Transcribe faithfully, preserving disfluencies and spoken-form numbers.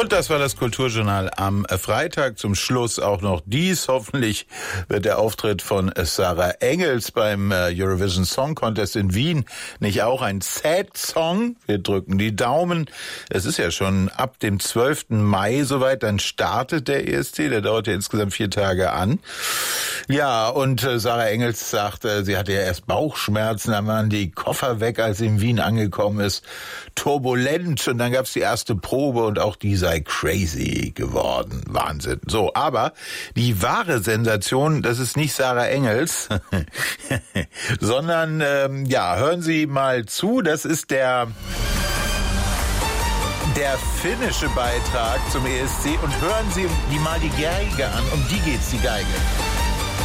Und das war das Kulturjournal am Freitag. Zum Schluss auch noch dies. Hoffentlich wird der Auftritt von Sarah Engels beim Eurovision Song Contest in Wien nicht auch ein Sad-Song. Wir drücken die Daumen. Es ist ja schon ab dem zwölften Mai soweit. Dann startet der E S C. Der dauert ja insgesamt vier Tage an. Ja, und Sarah Engels sagte, sie hatte ja erst Bauchschmerzen. Dann waren die Koffer weg, als sie in Wien angekommen ist. Turbulent. Und dann gab es die erste Probe und auch die sei crazy geworden. Wahnsinn. So, aber die wahre Sensation, das ist nicht Sarah Engels, sondern, ähm, ja, hören Sie mal zu, das ist der, der finnische Beitrag zum E S C und hören Sie die mal die Geige an, um die geht's, die Geige.